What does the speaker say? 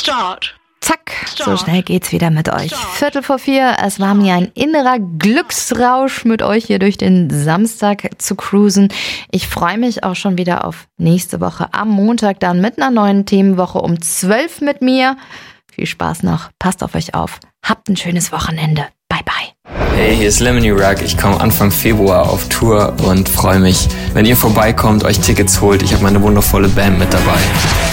Zack, so schnell geht's wieder mit euch. 3:45, es war mir ein innerer Glücksrausch, mit euch hier durch den Samstag zu cruisen. Ich freue mich auch schon wieder auf nächste Woche am Montag dann mit einer neuen Themenwoche um 12 mit mir. Viel Spaß noch, passt auf euch auf, habt ein schönes Wochenende. Bye, bye. Hey, hier ist Lemony Rag. Ich komme Anfang Februar auf Tour und freue mich, wenn ihr vorbeikommt, euch Tickets holt. Ich habe meine wundervolle Band mit dabei.